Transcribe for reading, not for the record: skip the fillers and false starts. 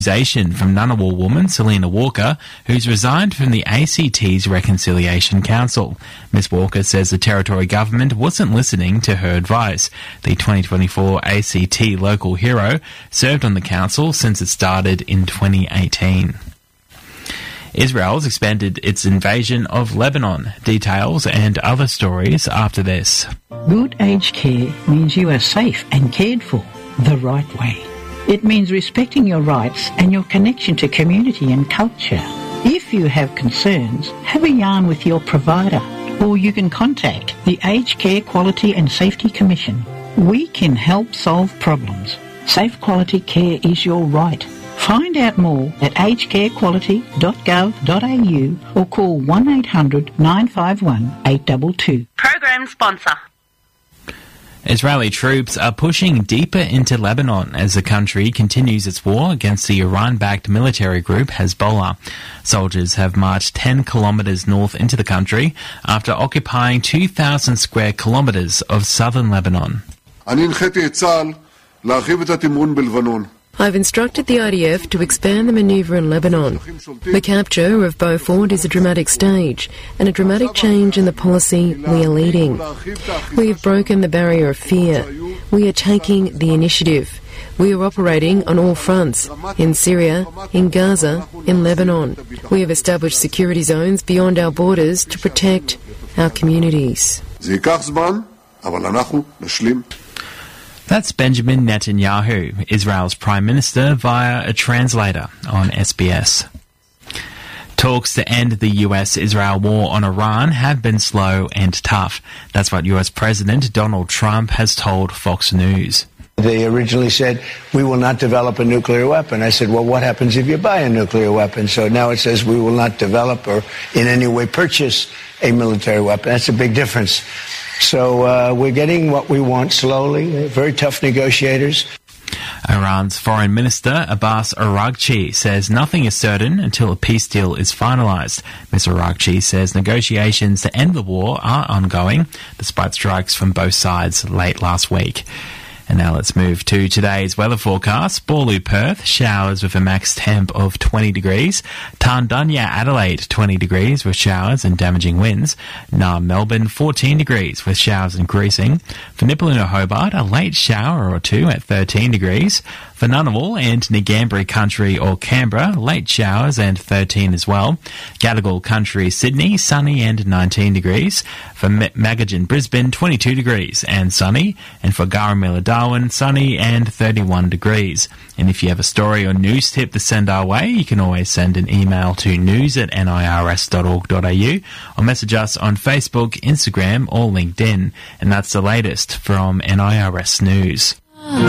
Accusation from Ngunnawal woman Selena Walker, who's resigned from the ACT's Reconciliation Council. Ms Walker says the Territory Government wasn't listening to her advice. The 2024 ACT local hero served on the council since it started in 2018. Israel's expanded its invasion of Lebanon. Details and other stories after this. Good aged care means you are safe and cared for the right way. It means respecting your rights and your connection to community and culture. If you have concerns, have a yarn with your provider, or you can contact the Aged Care Quality and Safety Commission. We can help solve problems. Safe quality care is your right. Find out more at agedcarequality.gov.au or call 1800 951 822. Program sponsor. Israeli troops are pushing deeper into Lebanon as the country continues its war against the Iran-backed military group Hezbollah. Soldiers have marched 10 kilometres north into the country after occupying 2,000 square kilometres of southern Lebanon. I've instructed the IDF to expand the manoeuvre in Lebanon. The capture of Beaufort is a dramatic stage and a dramatic change in the policy we are leading. We have broken the barrier of fear. We are taking the initiative. We are operating on all fronts, in Syria, in Gaza, in Lebanon. We have established security zones beyond our borders to protect our communities. That's Benjamin Netanyahu, Israel's Prime Minister, via a translator on SBS. Talks to end the US-Israel war on Iran have been slow and tough. That's what US President Donald Trump has told Fox News. They originally said, we will not develop a nuclear weapon. I said, well, what happens if you buy a nuclear weapon? So now it says we will not develop or in any way purchase a military weapon. That's a big difference. So we're getting what we want slowly. Very tough negotiators. Iran's Foreign Minister Abbas Araghchi says nothing is certain until a peace deal is finalised. Ms Araghchi says negotiations to end the war are ongoing, despite strikes from both sides late last week. And now let's move to today's weather forecast. Boorloo, Perth, showers with a max temp of 20 degrees. Tarndunya, Adelaide, 20 degrees with showers and damaging winds. Naarm, Melbourne, 14 degrees with showers increasing. For Nipaluna, Hobart, a late shower or two at 13 degrees. For Ngunnawal and Ngambri Country or Canberra, late showers and 13 as well. Gadigal Country, Sydney, sunny and 19 degrees. For Magajan, Brisbane, 22 degrees and sunny. And for Garamilla, Darwin, sunny and 31 degrees. And if you have a story or news tip to send our way, you can always send an email to news@nirs.org.au or message us on Facebook, Instagram or LinkedIn. And that's the latest from NIRS News.